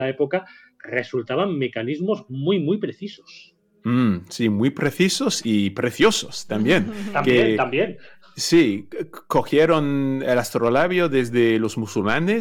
época, resultaban mecanismos muy, muy precisos. Sí, muy precisos y preciosos también. También. Sí, cogieron el astrolabio desde los musulmanes